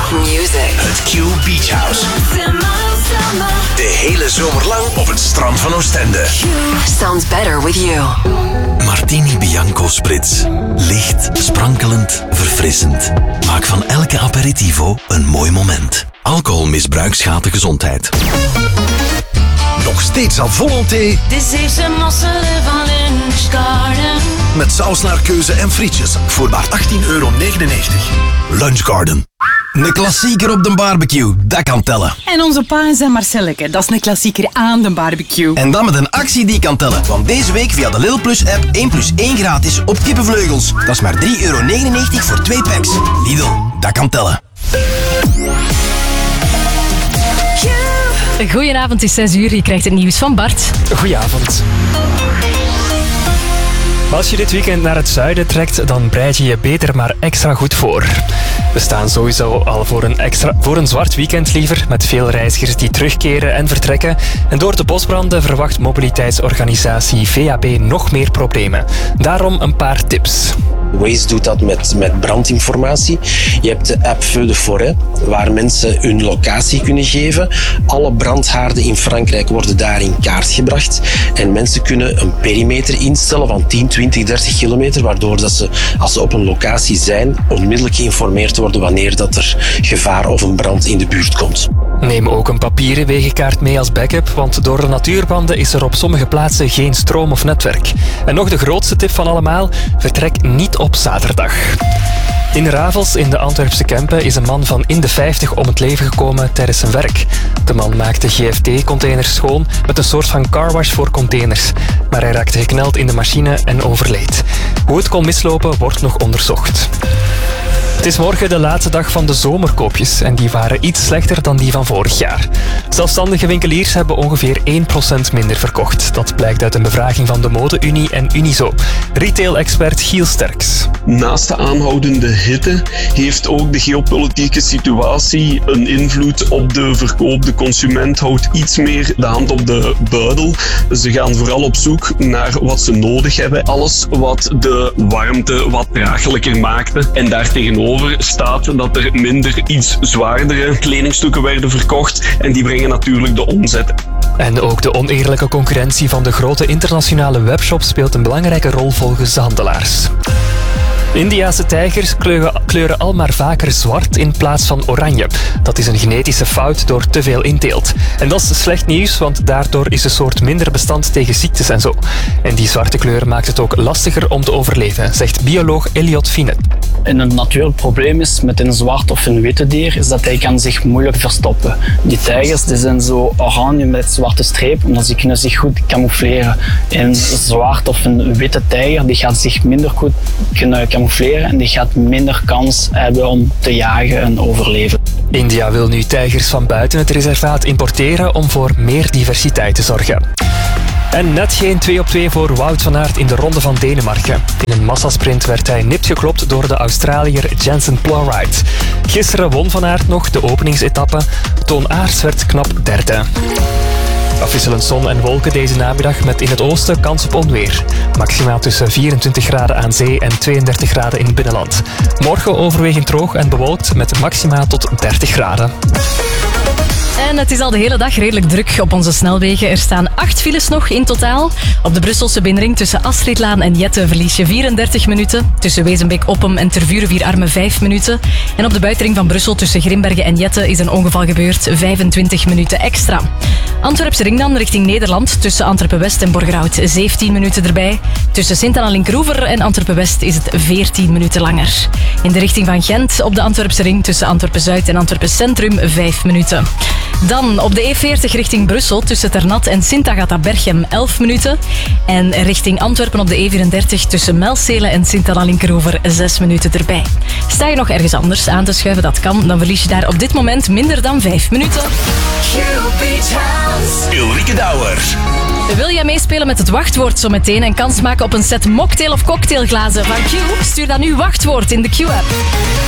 Music. Het Q Beach House. De hele zomer lang op het strand van Oostende. Sounds better with you. Martini Bianco Spritz. Licht, sprankelend, verfrissend. Maak van elke aperitivo een mooi moment. Alcoholmisbruik schaadt de gezondheid. Nog steeds aan volonté. Dit is een mosselen van Lunchgarden. Met saus naar keuze en frietjes voor maar €18,99. Lunchgarden. Een klassieker op de barbecue, dat kan tellen. En onze pa en zijn Marcelleke, dat is een klassieker aan de barbecue. En dan met een actie die kan tellen. Want deze week via de Lidl Plus app 1 plus 1 gratis op kippenvleugels. Dat is maar €3,99 voor 2 packs. Lidl, dat kan tellen. Goedenavond, het is 6 uur. Je krijgt het nieuws van Bart. Goedenavond. Als je dit weekend naar het zuiden trekt, dan bereid je je beter maar extra goed voor. We staan sowieso al voor een zwart weekend liever, met veel reizigers die terugkeren en vertrekken. En door de bosbranden verwacht mobiliteitsorganisatie VAB nog meer problemen. Daarom een paar tips. Waze doet dat met brandinformatie. Je hebt de app Feu de Forêt, waar mensen hun locatie kunnen geven. Alle brandhaarden in Frankrijk worden daar in kaart gebracht. En mensen kunnen een perimeter instellen van 10, 20, 30 kilometer, waardoor dat ze, als ze op een locatie zijn, onmiddellijk geïnformeerd worden wanneer dat er gevaar of een brand in de buurt komt. Neem ook een papieren wegenkaart mee als backup, want door de natuurbranden is er op sommige plaatsen geen stroom of netwerk. En nog de grootste tip van allemaal, vertrek niet op zaterdag. In Ravels in de Antwerpse Kempen is een man van in de 50 om het leven gekomen tijdens zijn werk. De man maakte GFT-containers schoon met een soort van carwash voor containers. Maar hij raakte gekneld in de machine en overleed. Hoe het kon mislopen wordt nog onderzocht. Het is morgen de laatste dag van de zomerkoopjes en die waren iets slechter dan die van vorig jaar. Zelfstandige winkeliers hebben ongeveer 1% minder verkocht. Dat blijkt uit een bevraging van de Mode-Unie en Unizo. Retail-expert Giel Sterks. Naast de aanhoudende hitte heeft ook de geopolitieke situatie een invloed op de verkoop. De consument houdt iets meer de hand op de buidel. Ze gaan vooral op zoek naar wat ze nodig hebben. Alles wat de warmte wat draaglijker maakte. En daartegenover staat dat er minder iets zwaardere kledingstukken werden verkocht. En die brengen natuurlijk de omzet. En ook de oneerlijke concurrentie van de grote internationale webshops speelt een belangrijke rol volgens de handelaars. Indiase tijgers kleuren al maar vaker zwart in plaats van oranje. Dat is een genetische fout door te veel inteelt. En dat is slecht nieuws, want daardoor is de soort minder bestand tegen ziektes en zo. En die zwarte kleur maakt het ook lastiger om te overleven, zegt bioloog Elliot Finet. En een natuurlijk probleem is met een zwart of een witte dier, is dat hij kan zich moeilijk verstoppen. Die tijgers die zijn zo oranje met zwarte streep, omdat ze kunnen zich goed camoufleren. Een zwart of een witte tijger die gaat zich minder goed kunnen camoufleren en die gaat minder kans hebben om te jagen en overleven. India wil nu tijgers van buiten het reservaat importeren om voor meer diversiteit te zorgen. En net geen 2-op-2 voor Wout van Aert in de Ronde van Denemarken. In een massasprint werd hij nipt geklopt door de Australiër Jensen Plowright. Gisteren won Van Aert nog de openingsetappe. Toon Aerts werd knap derde. Afwisselend zon en wolken deze namiddag met in het oosten kans op onweer. Maximaal tussen 24 graden aan zee en 32 graden in het binnenland. Morgen overwegend droog en bewolkt met maximaal tot 30 graden. En het is al de hele dag redelijk druk op onze snelwegen. Er staan 8 files nog in totaal. Op de Brusselse binnenring tussen Astridlaan en Jette verlies je 34 minuten. Tussen Wezenbeek-Oppem en Tervuren-Vierarme 5 minuten. En op de buitenring van Brussel tussen Grimbergen en Jette is een ongeval gebeurd. 25 minuten extra. Antwerpse ring dan richting Nederland. Tussen Antwerpen-West en Borgerhout 17 minuten erbij. Tussen Sint-Anna-Linkeroever en Antwerpen-West is het 14 minuten langer. In de richting van Gent op de Antwerpse ring tussen Antwerpen-Zuid en Antwerpen-Centrum 5 minuten. Dan op de E40 richting Brussel tussen Ternat en Sint-Agatha-Berchem 11 minuten. En richting Antwerpen op de E34 tussen Melcelen en Sint-Anna-Linkeroever 6 minuten erbij. Sta je nog ergens anders aan te schuiven, dat kan, dan verlies je daar op dit moment minder dan 5 minuten. Ulrike Douwer. Wil jij meespelen met het wachtwoord zometeen en kans maken op een set mocktail of cocktailglazen van Q? Stuur dan nu wachtwoord in de Q-app.